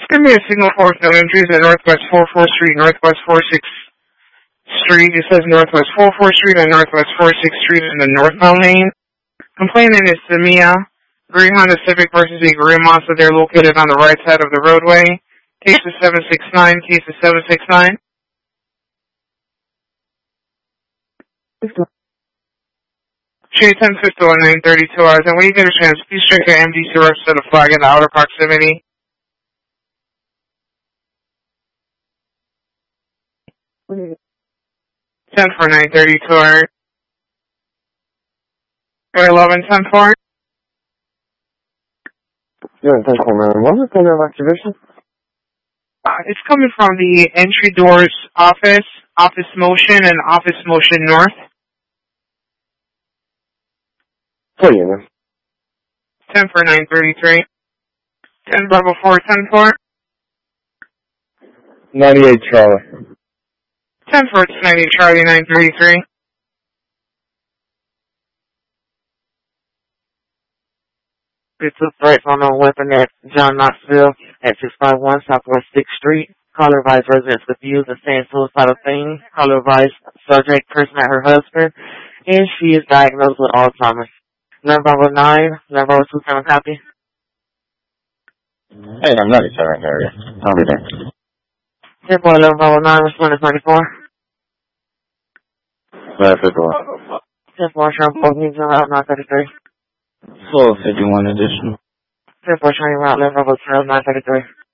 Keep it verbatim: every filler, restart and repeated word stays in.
Give me a signal for no entries at Northwest forty-fourth Street, Northwest forty-sixth Street. It says Northwest forty-fourth Street and Northwest forty-sixth Street in the northbound lane. Complainant is Samia. Green Honda Civic versus a Green Monster. They're located on the right side of the roadway. Case is seven six nine. Case is seven six nine. Shade ten fifty-one, nine thirty-two hours. And when you get a chance, please check your M D C reps to the flag in the outer proximity. ten for nine thirty-two hours. Or eleven ten for. Yeah, ten for man. What was the kind of activation? Uh, it's coming from the entry doors office, office motion, and office motion north. Oh, yeah, man. ten for nine thirty-three. ten Bravo four, ten for. ninety-eight Charlie. ten for ninety Charlie, nine thirty-three. It's a threat on a weapon at John Knoxville at six five one Southwest sixth Street. Caller advised residents confused and saying suicidal things. Caller advised subject cursing at her husband, and she is diagnosed with Alzheimer's. Number Bravo nine, number Bravo two, seven copy. Hey, I'm ninety-seven area. I'll be there. ten four, eleven Bravo nine, responding thirty-four. Left the door. ten four, Sharp Oak, New Zealand, Route nine thirty-three. twelve fifty-one additional. ten four, Shiny Route, eleven Bravo twelve, nine thirty-three.